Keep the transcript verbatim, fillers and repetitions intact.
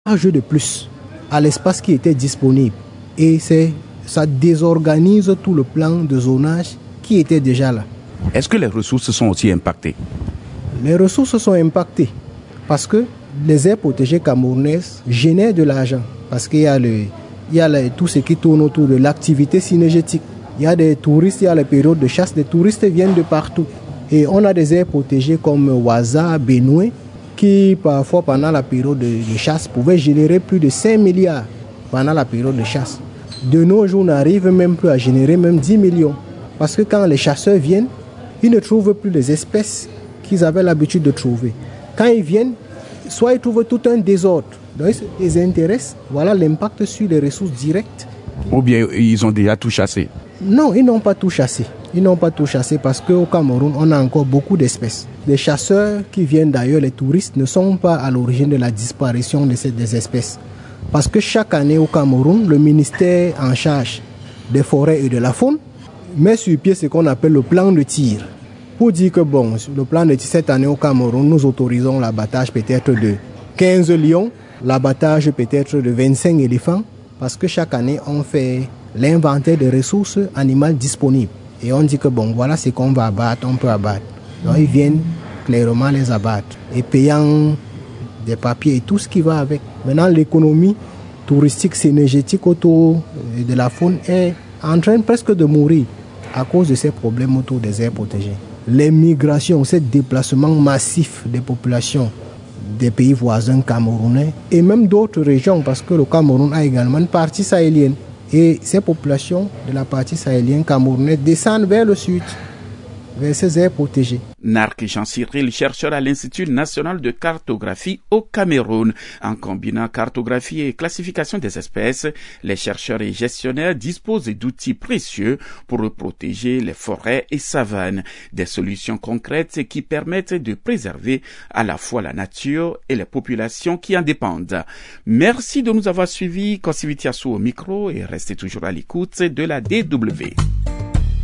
un jeu de plus à l'espace qui était disponible. Et c'est, ça désorganise tout le plan de zonage qui était déjà là. Est-ce que les ressources sont aussi impactées? Les ressources sont impactées parce que les aires protégées camerounaises génèrent de l'argent. Parce qu'il y a, le, il y a le, tout ce qui tourne autour de l'activité synergétique. Il y a des touristes, il y a les périodes de chasse. Les touristes viennent de partout. Et on a des aires protégées comme Ouaza, Benoué, qui parfois pendant la période de, de chasse pouvaient générer plus de cinq milliards pendant la période de chasse. De nos jours, on n'arrive même plus à générer même dix millions. Parce que quand les chasseurs viennent, ils ne trouvent plus les espèces qu'ils avaient l'habitude de trouver. Quand ils viennent, soit ils trouvent tout un désordre. Donc ils les intéressent. Voilà l'impact sur les ressources directes. Ou bien ils ont déjà tout chassé? Non, ils n'ont pas tout chassé. Ils n'ont pas tout chassé parce qu'au Cameroun, on a encore beaucoup d'espèces. Les chasseurs qui viennent d'ailleurs, les touristes, ne sont pas à l'origine de la disparition de ces des espèces. Parce que chaque année au Cameroun, le ministère en charge des forêts et de la faune met sur pied ce qu'on appelle le plan de tir. Pour dire que bon, le plan de tir, cette année au Cameroun, nous autorisons l'abattage peut-être de quinze lions, l'abattage peut-être de vingt-cinq éléphants, parce que chaque année, on fait l'inventaire des ressources animales disponibles. Et on dit que bon, voilà ce qu'on va abattre, on peut abattre. Donc ils viennent clairement les abattre. Et payant des papiers et tout ce qui va avec. Maintenant, l'économie touristique, synergétique autour de la faune est en train presque de mourir à cause de ces problèmes autour des aires protégées. Les migrations, ces déplacements massifs des populations des pays voisins camerounais et même d'autres régions, parce que le Cameroun a également une partie sahélienne. Et ces populations de la partie sahélienne camerounaise descendent vers le sud, vers ces aires protégées. Nark Jean-Cyril, chercheur à l'Institut national de cartographie au Cameroun. En combinant cartographie et classification des espèces, les chercheurs et gestionnaires disposent d'outils précieux pour protéger les forêts et savanes. Des solutions concrètes qui permettent de préserver à la fois la nature et les populations qui en dépendent. Merci de nous avoir suivis. Kosivitiasu au micro et restez toujours à l'écoute de la D W.